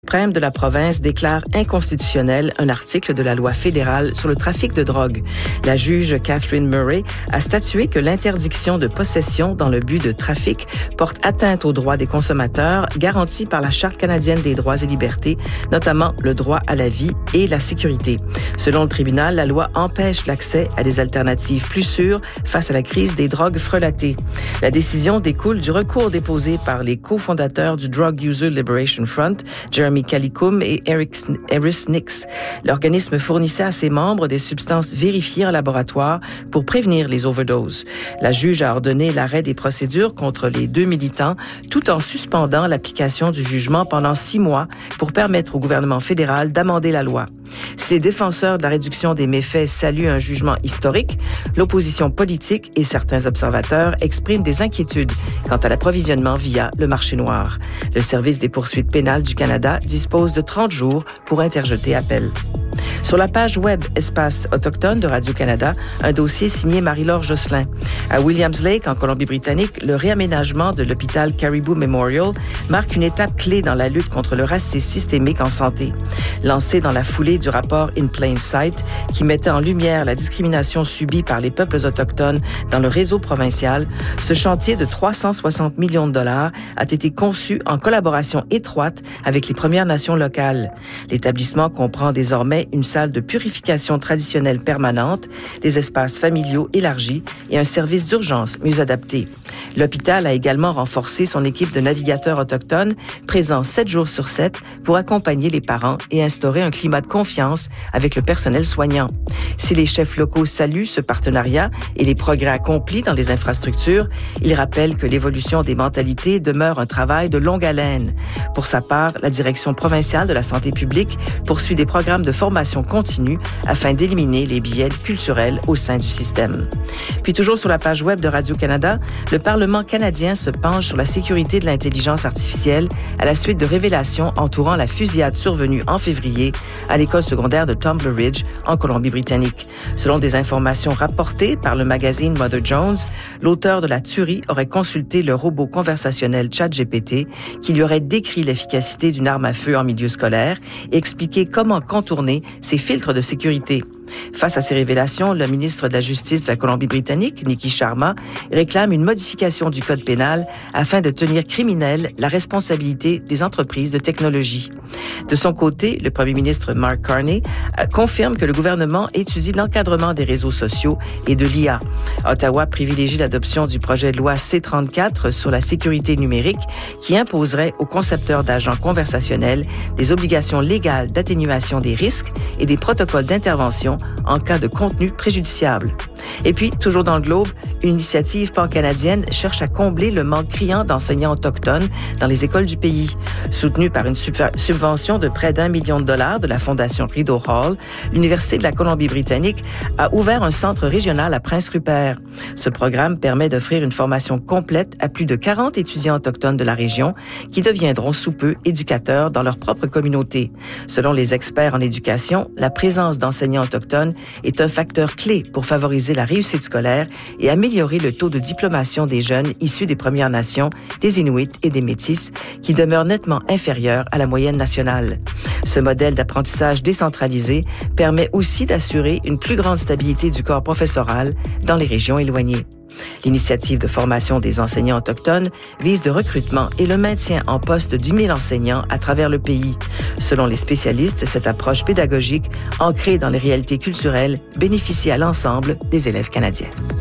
suprême de la province déclare inconstitutionnel un article de la loi fédérale sur le trafic de drogue. La juge Catherine Murray a statué que l'interdiction de possession dans le but de trafic porte atteinte aux droits des consommateurs garantis par la Charte canadienne des droits et libertés, notamment le droit à la vie et la sécurité. Selon le tribunal, la loi empêche l'accès à des alternatives plus sûres face à la crise des drogues frelatées. La décision découle du recours déposé par les cofondateurs du Drug User Liberation Front, Jeremy Calicum et Eris Nix. L'organisme fournissait à ses membres des substances vérifiées en laboratoire pour prévenir les overdoses. La juge a ordonné l'arrêt des procédures contre les deux militants tout en suspendant l'application du jugement pendant 6 mois pour permettre au gouvernement fédéral d'amender la loi. Si les défenseurs de la réduction des méfaits saluent un jugement historique, l'opposition politique et certains observateurs expriment des inquiétudes quant à l'approvisionnement via le marché noir. Le Service des poursuites pénales du Canada dispose de 30 jours pour interjeter appel. Sur la page web Espace autochtone de Radio-Canada, un dossier signé Marie-Laure Josselin. À Williams Lake, en Colombie-Britannique, le réaménagement de l'hôpital Caribou Memorial marque une étape clé dans la lutte contre le racisme systémique en santé. Lancé dans la foulée du rapport In Plain Sight, qui mettait en lumière la discrimination subie par les peuples autochtones dans le réseau provincial, ce chantier de 360 millions de dollars a été conçu en collaboration étroite avec les Premières Nations locales. L'établissement comprend désormais une salle de purification traditionnelle permanente, des espaces familiaux élargis et un service d'urgence mieux adapté. L'hôpital a également renforcé son équipe de navigateurs autochtones, présents 7 jours sur 7 pour accompagner les parents et instaurer un climat de confiance avec le personnel soignant. Si les chefs locaux saluent ce partenariat et les progrès accomplis dans les infrastructures, ils rappellent que l'évolution des mentalités demeure un travail de longue haleine. Pour sa part, la Direction provinciale de la santé publique poursuit des programmes de formation continue afin d'éliminer les biais culturels au sein du système. Puis toujours sur la page web de Radio-Canada, le Parlement canadien se penche sur la sécurité de l'intelligence artificielle à la suite de révélations entourant la fusillade survenue en février à l'école secondaire de Tumbler Ridge en Colombie-Britannique. Selon des informations rapportées par le magazine Mother Jones, l'auteur de la tuerie aurait consulté le robot conversationnel ChatGPT qui lui aurait décrit l'efficacité d'une arme à feu en milieu scolaire et expliqué comment contourner ses filtres de sécurité. Face à ces révélations, le ministre de la Justice de la Colombie-Britannique, Nikki Sharma, réclame une modification du code pénal afin de tenir criminelle la responsabilité des entreprises de technologie. De son côté, le premier ministre Mark Carney confirme que le gouvernement étudie l'encadrement des réseaux sociaux et de l'IA. Ottawa privilégie l'adoption du projet de loi C-34 sur la sécurité numérique qui imposerait aux concepteurs d'agents conversationnels des obligations légales d'atténuation des risques et des protocoles d'intervention en cas de contenu préjudiciable. Et puis, toujours dans le Globe, une initiative pan-canadienne cherche à combler le manque criant d'enseignants autochtones dans les écoles du pays. Soutenue par une subvention de près d'1 million de dollars de la Fondation Rideau Hall, l'Université de la Colombie-Britannique a ouvert un centre régional à Prince-Rupert. Ce programme permet d'offrir une formation complète à plus de 40 étudiants autochtones de la région qui deviendront sous peu éducateurs dans leur propre communauté. Selon les experts en éducation, la présence d'enseignants autochtones est un facteur clé pour favoriser la réussite scolaire et améliorer le taux de diplomation des jeunes issus des Premières Nations, des Inuits et des Métis, qui demeure nettement inférieur à la moyenne nationale. Ce modèle d'apprentissage décentralisé permet aussi d'assurer une plus grande stabilité du corps professoral dans les régions éloignées. L'initiative de formation des enseignants autochtones vise le recrutement et le maintien en poste de 10 000 enseignants à travers le pays. Selon les spécialistes, cette approche pédagogique, ancrée dans les réalités culturelles, bénéficie à l'ensemble des élèves canadiens.